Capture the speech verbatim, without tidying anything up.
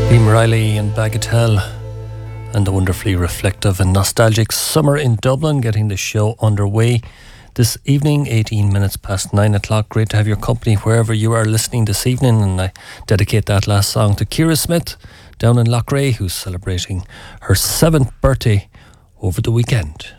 Liam Riley and Bagatelle and the wonderfully reflective and nostalgic Summer in Dublin, getting the show underway this evening, eighteen minutes past nine o'clock. Great to have your company wherever you are listening this evening, and I dedicate that last song to Ciara Smith down in Loughrea, who's celebrating her seventh birthday over the weekend.